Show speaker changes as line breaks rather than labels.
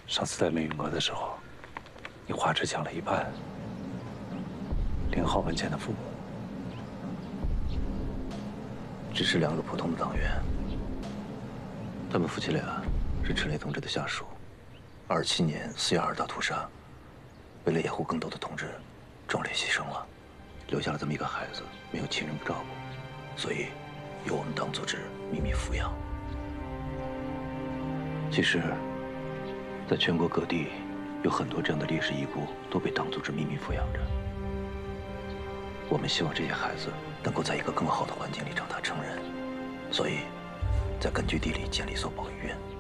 上次在凌云阁的时候，你话只讲了一半。林浩文见的父母，
只是2个普通的党员。他们夫妻俩是陈烈同志的下属。27年4·12大屠杀，为了掩护更多的同志，壮烈牺牲了，留下了这么一个孩子，没有亲人照顾，所以由我们党组织秘密抚养。其实，在全国各地，有很多这样的烈士遗孤都被党组织秘密抚养着。我们希望这些孩子能够在一个更好的环境里长大成人，所以，在根据地里建立一所保育院。